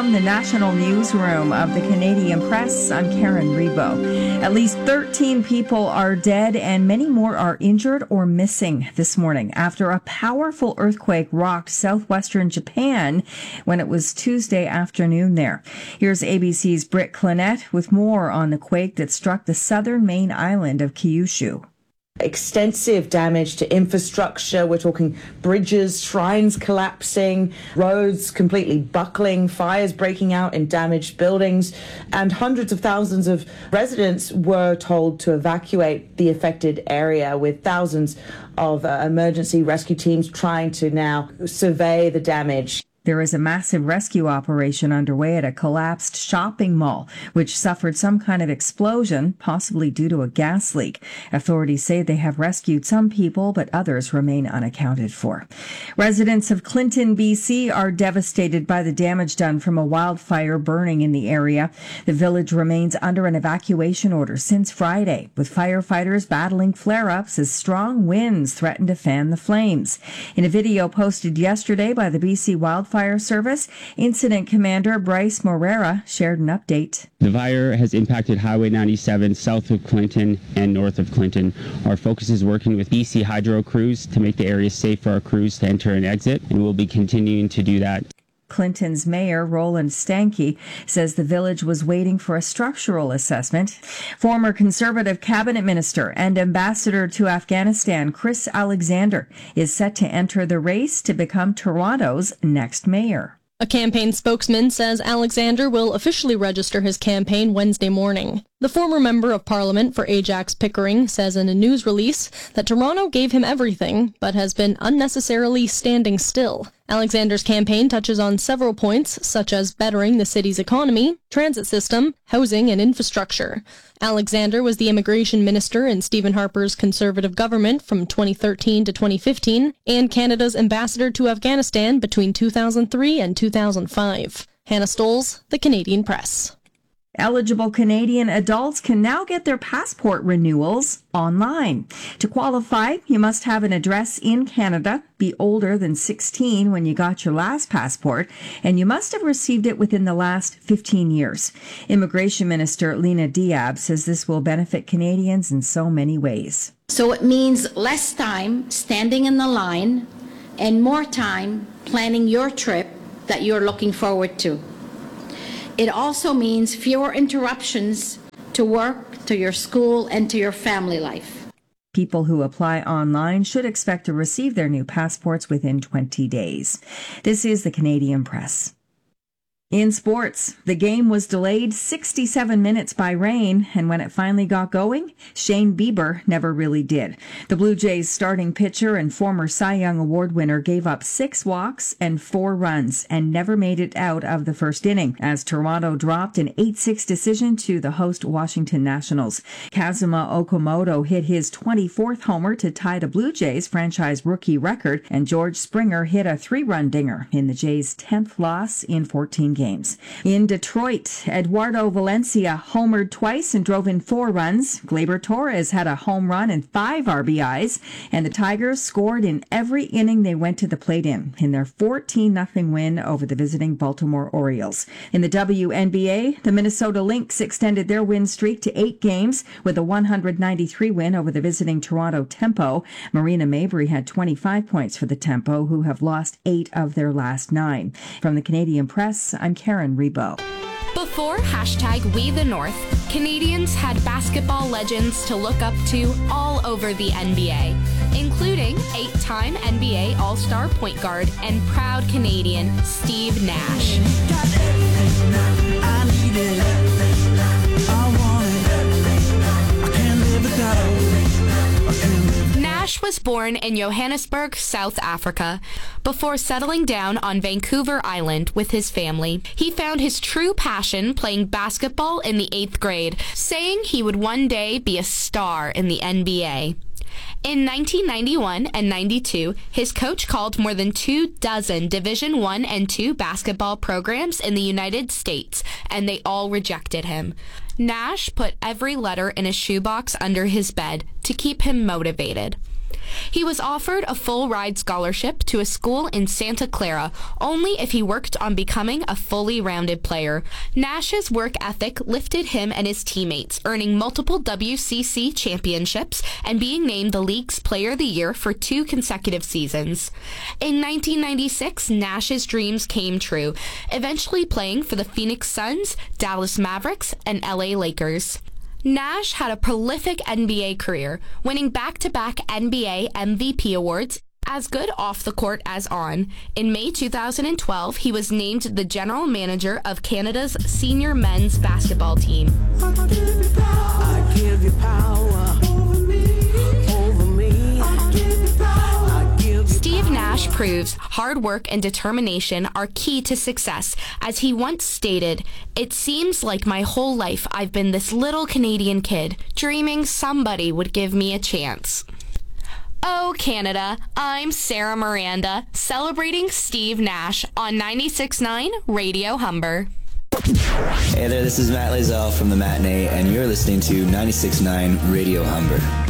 from the national newsroom of the Canadian Press, I'm Karen Rebo. At least 13 people are dead and many more are injured or missing this morning after a powerful earthquake rocked southwestern Japan when it was Tuesday afternoon there. Here's ABC's Britt Clinette with more on the quake that struck the southern main island of Kyushu. Extensive damage to infrastructure. We're talking bridges, shrines collapsing, roads completely buckling, fires breaking out in damaged buildings, and hundreds of thousands of residents were told to evacuate the affected area, with thousands of emergency rescue teams trying to now survey the damage. There is a massive rescue operation underway at a collapsed shopping mall, which suffered some kind of explosion, possibly due to a gas leak. Authorities say they have rescued some people, but others remain unaccounted for. Residents of Clinton, BC are devastated by the damage done from a wildfire burning in the area. The village remains under an evacuation order since Friday, with firefighters battling flare-ups as strong winds threaten to fan the flames. In a video posted yesterday by the BC Wildfire Service, Incident Commander Bryce Morera shared an update. The fire has impacted Highway 97 south of Clinton and north of Clinton. Our focus is working with BC Hydro crews to make the area safe for our crews to enter and exit, and we'll be continuing to do that. Clinton's mayor, Roland Stanky, says the village was waiting for a structural assessment. Former Conservative cabinet minister and ambassador to Afghanistan, Chris Alexander, is set to enter the race to become Toronto's next mayor. A campaign spokesman says Alexander will officially register his campaign Wednesday morning. The former member of parliament for Ajax Pickering says in a news release that Toronto gave him everything, but has been unnecessarily standing still. Alexander's campaign touches on several points, such as bettering the city's economy, transit system, housing, and infrastructure. Alexander was the immigration minister in Stephen Harper's Conservative government from 2013 to 2015, and Canada's ambassador to Afghanistan between 2003 and 2005. Hannah Stoles, The Canadian Press. Eligible Canadian adults can now get their passport renewals online. To qualify, you must have an address in Canada, be older than 16 when you got your last passport, and you must have received it within the last 15 years. Immigration Minister Lena Diab says this will benefit Canadians in so many ways. So it means less time standing in the line and more time planning your trip that you're looking forward to. It also means fewer interruptions to work, to your school, and to your family life. People who apply online should expect to receive their new passports within 20 days. This is the Canadian Press. In sports, the game was delayed 67 minutes by rain, and when it finally got going, Shane Bieber never really did. The Blue Jays starting pitcher and former Cy Young Award winner gave up 6 walks and 4 runs and never made it out of the first inning as Toronto dropped an 8-6 decision to the host Washington Nationals. Kazuma Okamoto hit his 24th homer to tie the Blue Jays franchise rookie record, and George Springer hit a 3-run dinger in the Jays' 10th loss in 14 games. In Detroit, Eduardo Valencia homered twice and drove in 4 runs. Gleyber Torres had a home run and 5 RBIs, and the Tigers scored in every inning they went to the plate in their 14-0 win over the visiting Baltimore Orioles. In the WNBA, the Minnesota Lynx extended their win streak to 8 games with a 193 win over the visiting Toronto Tempo. Marina Mabry had 25 points for the Tempo, who have lost 8 of their last 9. From the Canadian Press, I'm Karen Rebo. Before #WeTheNorth, Canadians had basketball legends to look up to all over the NBA, including 8-time NBA All-Star point guard and proud Canadian Steve Nash. Nash was born in Johannesburg, South Africa. Before settling down on Vancouver Island with his family, he found his true passion playing basketball in the 8th grade, saying he would one day be a star in the NBA. In 1991 and 92, his coach called more than 24 Division I and II basketball programs in the United States, and they all rejected him. Nash put every letter in a shoebox under his bed to keep him motivated. He was offered a full-ride scholarship to a school in Santa Clara, only if he worked on becoming a fully rounded player. Nash's work ethic lifted him and his teammates, earning multiple WCC championships and being named the league's Player of the Year for 2 consecutive seasons. In 1996, Nash's dreams came true, eventually playing for the Phoenix Suns, Dallas Mavericks, and LA Lakers. Nash had a prolific NBA career, winning back-to-back NBA MVP awards, as good off the court as on. In May 2012, he was named the general manager of Canada's senior men's basketball team. I give you power over me. Steve Nash proves hard work and determination are key to success, as he once stated, "It seems like my whole life I've been this little Canadian kid, dreaming somebody would give me a chance." Oh, Canada, I'm Sarah Miranda, celebrating Steve Nash on 96.9 Radio Humber. Hey there, this is Matt Lazell from The Matinee, and you're listening to 96.9 Radio Humber.